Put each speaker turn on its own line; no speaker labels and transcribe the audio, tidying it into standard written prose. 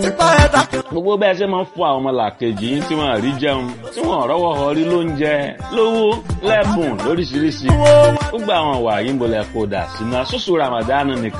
tipátipá ẹ̀dá kan.
gbogbo bẹ́ẹ̀ ṣe máa ń fún àwọn ọmọlàkejì yín tí wọ́n rí jẹun tí wọ́n rọ́wọ́ họrí lóúnjẹ lówó lẹ́bùn lóríṣiríṣi gbogbo àwọn wà yín bolẹ̀ kó dà sínú aṣoṣo Ramadan nìkan